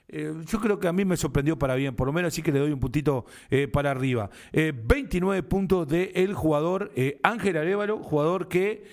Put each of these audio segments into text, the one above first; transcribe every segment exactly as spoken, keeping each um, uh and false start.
Eh, yo creo que a mí me sorprendió para bien, por lo menos así que le doy un puntito eh, para arriba. Eh, veintinueve puntos del jugador eh, Ángel Arévalo, jugador que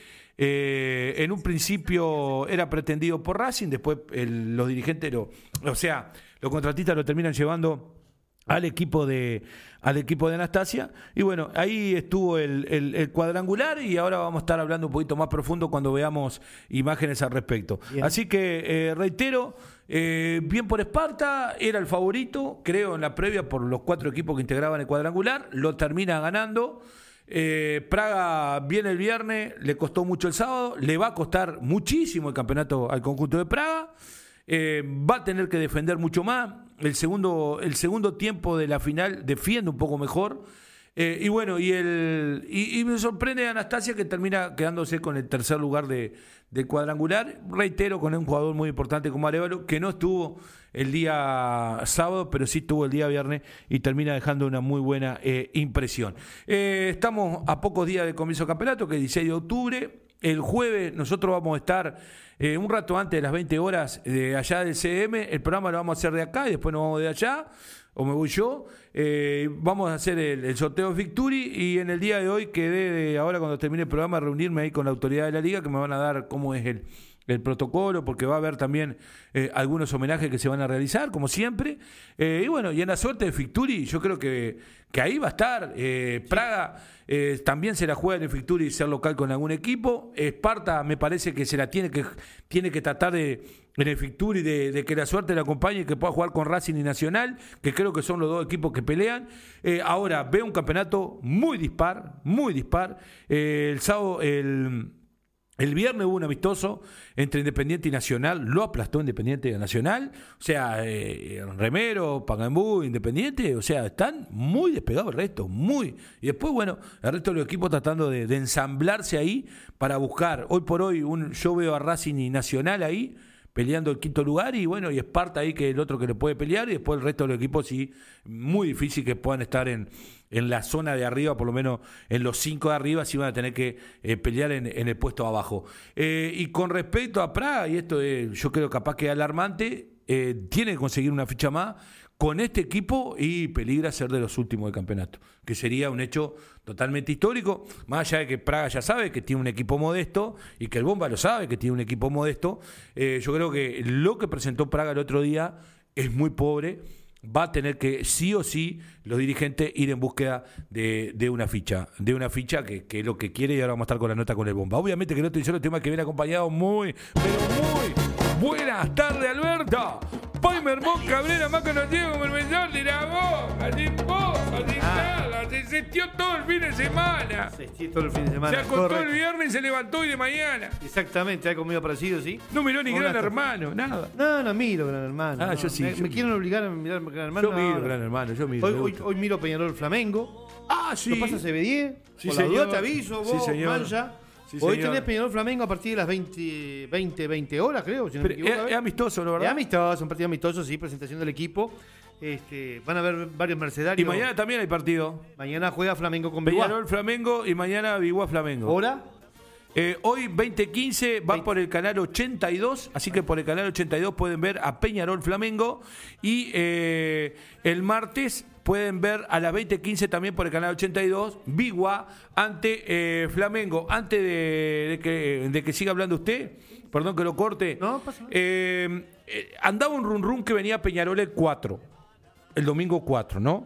eh, en un principio era pretendido por Racing, después el, los dirigentes, lo, o sea, los contratistas lo terminan llevando al equipo de al equipo de Anastasia, y bueno, ahí estuvo el, el, el cuadrangular, y ahora vamos a estar hablando un poquito más profundo cuando veamos imágenes al respecto. Bien. Así que eh, reitero, eh, bien por Esparta, era el favorito, creo, en la previa por los cuatro equipos que integraban el cuadrangular, lo termina ganando. Eh, Praga viene el viernes, le costó mucho el sábado, le va a costar muchísimo el campeonato al conjunto de Praga. Eh, va a tener que defender mucho más. El segundo, el segundo tiempo de la final defiende un poco mejor. Eh, y bueno, y, el, y, y me sorprende Anastasia, que termina quedándose con el tercer lugar de, de cuadrangular. Reitero, con un jugador muy importante como Arévalo, que no estuvo el día sábado, pero sí estuvo el día viernes y termina dejando una muy buena eh, impresión. Eh, estamos a pocos días del comienzo del campeonato, que es el dieciséis de octubre. El jueves nosotros vamos a estar eh, un rato antes de las veinte horas de allá del C M. El programa lo vamos a hacer de acá y después nos vamos de allá, o me voy yo. Eh, vamos a hacer el, el sorteo de Victory, y en el día de hoy quedé, de ahora cuando termine el programa, reunirme ahí con la autoridad de la liga, que me van a dar cómo es el, el protocolo, porque va a haber también eh, algunos homenajes que se van a realizar, como siempre. Eh, y bueno, y en la suerte de Victory, yo creo que, que ahí va a estar. Eh, Praga eh, también se la juega en el Victory y ser local con algún equipo. Esparta me parece que se la tiene que, tiene que tratar de, en el Victory, de, de que la suerte le acompañe y que pueda jugar con Racing y Nacional, que creo que son los dos equipos que pelean. Eh, ahora veo un campeonato muy dispar, muy dispar. Eh, el sábado, el... El viernes hubo un amistoso entre Independiente y Nacional, lo aplastó Independiente y Nacional, o sea, eh, Remero, Pacaembu, Independiente, o sea, están muy despegados el resto, muy. Y después, bueno, el resto de los equipos tratando de, de ensamblarse ahí para buscar, hoy por hoy, un, yo veo a Racing y Nacional ahí, peleando el quinto lugar, y bueno, y Esparta ahí, que es el otro que le puede pelear, y después el resto de los equipos sí, muy difícil que puedan estar en, en la zona de arriba, por lo menos en los cinco de arriba, sí van a tener que eh, pelear en, en el puesto abajo. Eh, y con respecto a Praga, y esto es, yo creo capaz que es alarmante, eh, tiene que conseguir una ficha más con este equipo y peligra ser de los últimos del campeonato, que sería un hecho totalmente histórico, más allá de que Praga ya sabe que tiene un equipo modesto y que el Bomba lo sabe que tiene un equipo modesto. Eh, yo creo que lo que presentó Praga el otro día es muy pobre. Va a tener que sí o sí los dirigentes ir en búsqueda de, de una ficha, de una ficha que, que es lo que quiere, y ahora vamos a estar con la nota con el Bomba. Obviamente que el otro solo tema que viene acompañado muy, pero muy buenas tardes, Alberto. Paimer Mon Cabrera, más conocido como el mejor de la boca, así vos, así Ah. nada, se sestió todo el fin de semana. Se estió todo el fin de semana. Se acostó Correcto. el viernes y se levantó hoy de mañana. Exactamente, algo medio parecido, ¿sí? No miró ni Una Gran tar- Hermano, nada. No, no miro Gran Hermano. Ah, no. yo sí, Me, yo me miro. quieren obligar a mirar Gran Hermano. Yo no, miro no. Gran Hermano, yo miro. Hoy, me hoy, gusta. hoy miro Peñarol Flamengo. Ah, sí. ¿Lo pasa C B diez? Sí, Por la señor. duda te aviso, Sí, vos, señor. Mancha. Sí, Hoy señor. tenés Peñarol Flamengo a partir de las veinte, veinte, veinte horas, creo. Si no Pero me equivoco, es, es amistoso, ¿no, Es verdad? amistoso, un partido amistoso, sí, presentación del equipo. Este, van a haber varios mercenarios. Y mañana también hay partido. Mañana juega Flamengo con Biguá. Peñarol Flamengo y mañana Biguá Flamengo. ¿Hora? Eh, hoy veinte quince va veinte. por el canal ochenta y dos, así que por el canal ochenta y dos pueden ver a Peñarol Flamengo, y eh, el martes pueden ver a las veinte quince también por el canal ochenta y dos Biguá ante eh, Flamengo. Antes de, de, que, de que siga hablando usted, perdón que lo corte, No, pasa nada. eh, eh, andaba un run run que venía Peñarol el cuatro, el domingo cuatro, ¿no?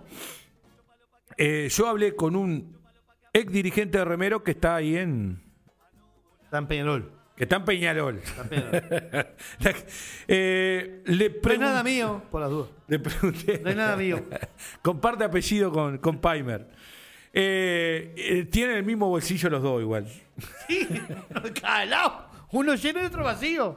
Eh, yo hablé con un ex dirigente de Remero que está ahí en... Está en Peñarol. Que está en Peñarol. Está en Peñarol. eh, le No es pregun- nada mío, por las dudas. Le pregunté. No es nada mío. Comparte apellido con, con Paimer. Eh, eh, tienen el mismo bolsillo los dos igual. Sí, cada lado. Uno lleno y otro vacío.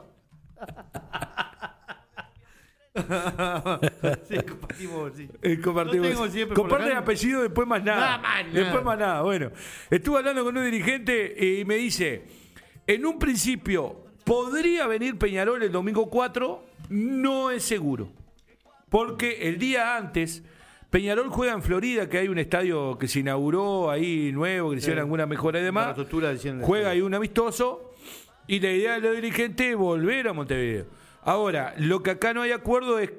Sí, compartimos, sí. Eh, compartimos. No tengo siempre por Comparten acá. apellido, después más nada. Nada más, nada. Después más nada. Bueno, estuve hablando con un dirigente y me dice, en un principio, ¿podría venir Peñarol el domingo cuatro? No es seguro. Porque el día antes, Peñarol juega en Florida, que hay un estadio que se inauguró ahí nuevo, que le hicieron Sí. alguna mejora y demás. La reestructura decían- Juega ahí un amistoso, y la idea de los dirigentes es volver a Montevideo. Ahora, lo que acá no hay acuerdo es